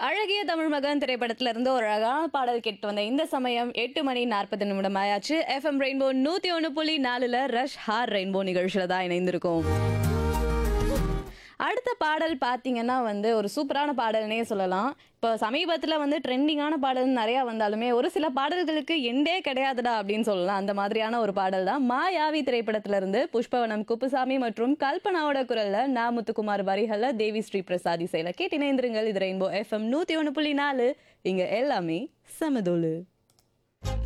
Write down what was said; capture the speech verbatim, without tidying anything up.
அழகிய தமிழ் மகன் திரைப்படத்துல இருந்து ஒரு அழகான பாடல் கேட்டு வந்த இந்த சமயம் எட்டு மணி நாற்பது நிமிடம் ஆயாச்சு. எஃப்எம் ரெயின்போ நூத்தி ஒன்று புள்ளி நாலுல ரஷ் ஹார் ரெயின்போ நிகழ்ச்சியில தான் இணைந்திருக்கோம். அடுத்த பாடல் பார்த்தீங்கன்னா வந்து ஒரு சூப்பரான பாடல்னே சொல்லலாம். இப்போ சமீபத்தில் வந்து ட்ரெண்டிங்கான பாடல் நிறையா வந்தாலுமே ஒரு சில பாடல்களுக்கு எண்டே கிடையாதுடா அப்படின்னு சொல்லலாம். அந்த மாதிரியான ஒரு பாடல் தான் மாயாவி திரைப்படத்திலிருந்து புஷ்பவனம் குப்புசாமி மற்றும் கல்பனாவோட குரல்ல நா முத்துக்குமார் வரிகள்ல தேவி ஸ்ரீ பிரசாத் இசையில கேட்டு இணைந்திருங்கள். இது ரெயின்போ எஃப்எம் நூத்தி ஒன்று புள்ளி நாலு. இங்க எல்லாமே சமதோலு.